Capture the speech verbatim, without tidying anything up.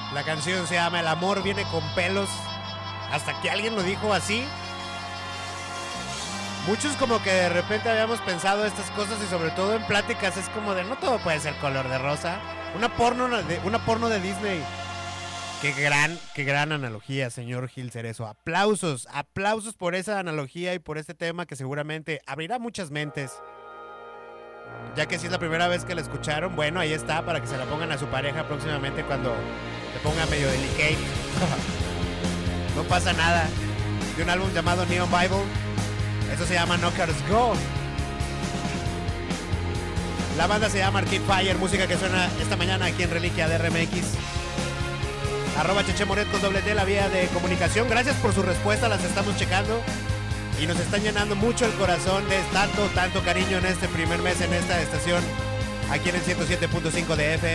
La canción se llama El amor viene con pelos. Hasta que alguien lo dijo así. Muchos como que de repente habíamos pensado estas cosas y sobre todo en pláticas es como de no todo puede ser color de rosa. Una porno de, una porno de Disney. Qué gran, qué gran analogía, señor Gil Cerezo. Aplausos, aplausos por esa analogía y por este tema que seguramente abrirá muchas mentes. Ya que si es la primera vez que la escucharon, bueno, ahí está, para que se la pongan a su pareja próximamente cuando se ponga medio delicate. No pasa nada. De un álbum llamado Neon Bible. Eso se llama Knockers Go. La banda se llama Arcade Fire, música que suena esta mañana aquí en Reliquia de R M X. Arroba Cheche Moret con doble T, la vía de comunicación. Gracias por su respuesta, las estamos checando. Y nos están llenando mucho el corazón de tanto, tanto cariño en este primer mes en esta estación. Aquí en el ciento siete punto cinco de F M.